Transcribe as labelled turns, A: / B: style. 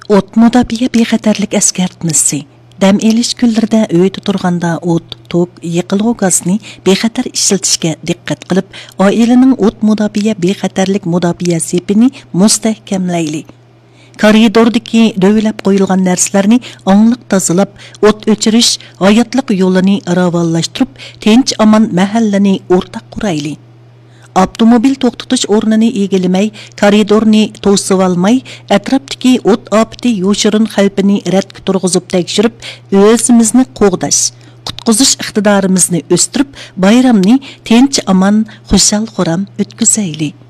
A: O't müdafiə bexatarlik əskartmisi. Dam elish kunlarida uyda turganda o't, tok, yiqilg'u gazni bexatar ishlatishga diqqat qilib, oilaning o't müdafiə bexatarlik müdafiə sepini mustahkamlayli. Koridordagi dövlab qo'yilgan narsalarni ongliq tozalab, o't o'chirish hayotlik yo'lini ravonlashtirib, tinch aman mahallani o'rtaq qurayli. Avtomobil to'xtatish o'rnini egallamay, koridorni to'sib olmay, atrofdagi o't ofati yoshirin xavfini radga turg'izib tekshirib, o'zimizni qo'g'dash, qutqizish iqtidorimizni o'stirib, bayramni tinch aman, xushal xuram o'tkazaylik.